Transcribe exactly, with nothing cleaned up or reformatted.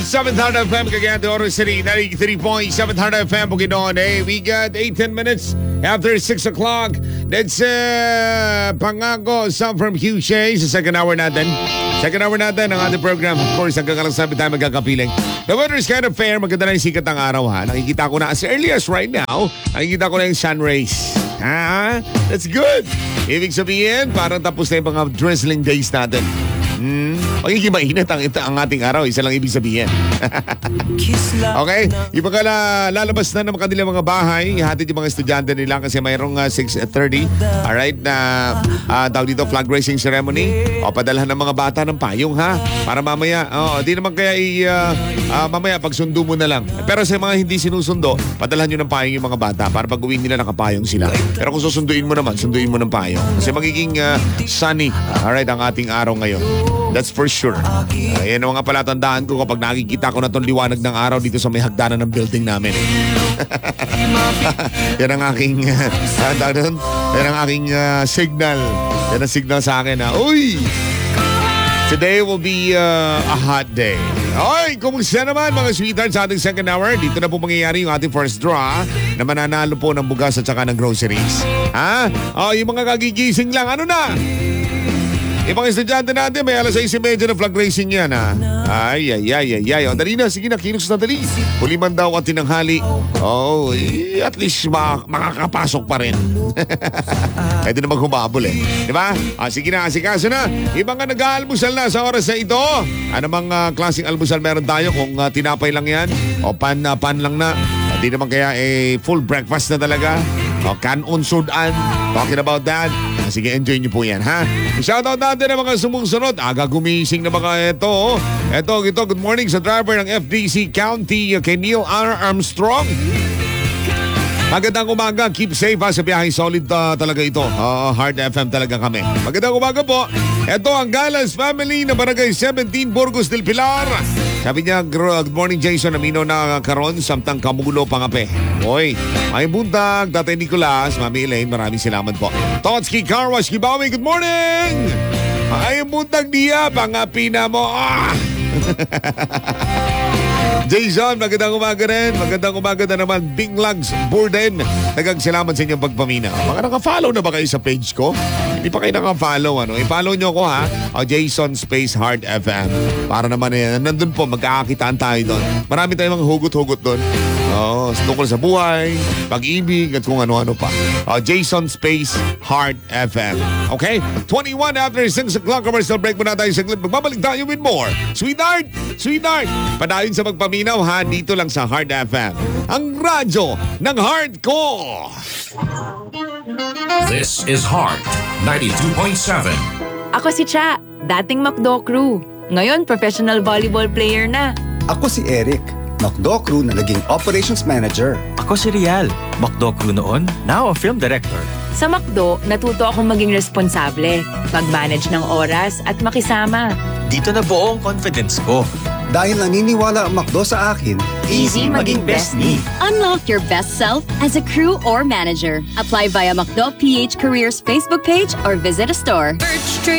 seven hundred F M, Cagayan de Oro City, ninety-three point seven hundred F M, Bukidnon. Hey, we got eight ten minutes after six o'clock. That's uh, Pangako, Some from Hugh Shea sa second hour natin. Second hour natin ng ating program. Of course, hanggang alas sabi tayo magkakapiling. The weather is kind of fair. Maganda na yung sikat ng araw, ha. Nakikita ko na as early as right now, nakikita ko na yung sun rays. Ha? That's good. Ibig sabihin, parang tapos na yung mga drizzling days natin. Hmm. Magiging mainit ang, ang ating araw. Isa lang ibig sabihin. Okay? Yung mga la, lalabas na ng kanilang mga bahay, hatid yung mga estudyante nila kasi mayroong uh, six thirty. Alright? Na uh, tawag dito, flag raising ceremony. O, padalhan ng mga bata ng payong, ha? Para mamaya, o, di naman kaya i, uh, uh, mamaya pagsundo mo na lang. Pero sa mga hindi sinusundo, padalhan nyo ng payong yung mga bata para pag uwi nila nakapayong sila. Pero kung susunduin mo naman, sunduin mo ng payong. Kasi magiging uh, sunny. Alright? Ang ating araw ngayon. That's for sure. Uh, yan ang mga palatandaan ko kapag nakikita ko na itong liwanag ng araw dito sa may hagdanan ng building namin. Yan ang aking uh, yan ang aking uh, signal. Yan ang signal sa akin na, uy! Today will be uh, a hot day. Oy, kumusta naman mga sweethearts sa ating second hour? Dito na po mangyayari yung ating first draw na mananalo po ng bugas at saka ng groceries. Ha? Oh, yung mga kagigising lang, ano na? Ibang estudyante natin, may alas sais thirty na flag racing yan, ha? Ay, ay, ay, ay, ay. O, dali na, sige na, kilos na dali. Huli man daw at tinanghali. Oh, eh, at least mak- makakapasok pa rin. Pwede na maghumabol eh. Diba? Ah, sige na, asikaso na. Ibang nga nag-aalmusal na sa oras na ito. Ano mang uh, klaseng almusal meron tayo? Kung uh, tinapay lang yan, o pan, uh, pan lang na. Hindi naman kaya eh, full breakfast na talaga. O kanon sudan. Talking about that. Sige, enjoy nyo po yan, ha? Shoutout natin ang mga sumusunod. Aga gumising na mga ito. Ito, ito, good morning sa driver ng F D C County kay Neil R. Armstrong. Magandang umaga. Keep safe, ha, sa biyahe. Solid uh, talaga ito. Uh, hard F M talaga kami. Magandang umaga po. Ito ang Galas family na Barangay seventeen, Burgos del Pilar. Sabi niya, good morning Jason, amino na karon samtang kamulo pangape. Oy, may buntag, Tatay Nicolas, Mami Elaine, maraming salamat po. Totski Carwash Kibawi, good morning! Ay buntag niya, pangapi na mo. Ah! Jason, magandang umaga rin. Magandang umaga na naman, Bing Lags Burden. Nagagalamat sa inyong pagpamina. Mga naka-follow na ba kayo sa page ko? Hindi pa kayo naka-follow, ano? I-follow nyo ko, ha? O, Jason Space Hard F M. Para naman yan. Nandun po, magkakakitaan tayo doon. Marami tayong mga hugot-hugot doon. Oh, tungkol sa buhay, pag-ibig, at kung ano-ano pa. O, Jason Space Hard F M. Okay? twenty-one after six o'clock, commercial break muna tayo saglit. Magbabalik tayo with more. Sweetheart! Sweetheart! Padayon sa magpaminaw, ha? Dito lang sa Hard F M. Ang radyo ng Heart ko! This is Heart ninety-two point seven. Ako si Cha, dating McDo crew. Ngayon, professional volleyball player na. Ako si Eric, McDo crew na naging operations manager. Ako si Rial, McDo crew noon, now a film director. Sa McDo, natuto akong maging responsable, mag-manage ng oras at makisama. Dito na buo ang confidence ko. Dahil naniniwala ang McDo sa akin, Easy maging best me. Unlock your best self as a crew or manager. Apply via McDo P H Careers Facebook page or visit a store. Birch tree.